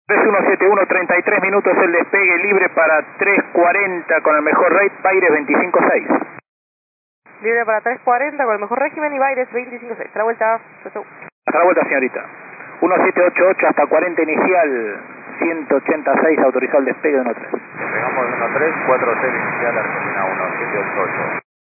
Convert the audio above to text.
3171, 33 minutos el despegue libre para 340 con el mejor rate, Baires 256. Libre para 340 con el mejor régimen y Baires 256. Hasta la vuelta. Chau, chau. Hasta la vuelta, señorita. 1788 hasta 40 inicial, 186 autorizado el despegue de 13. Despegamos 13, 46 inicial, Argentina 1788.